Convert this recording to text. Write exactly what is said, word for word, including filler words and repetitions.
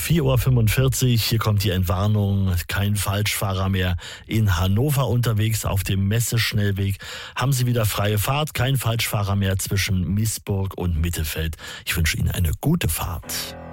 vier Uhr fünfundvierzig, hier kommt die Entwarnung, kein Falschfahrer mehr in Hannover unterwegs auf dem Messeschnellweg. Haben Sie wieder freie Fahrt, kein Falschfahrer mehr zwischen Miesburg und Mittefeld. Ich wünsche Ihnen eine gute Fahrt.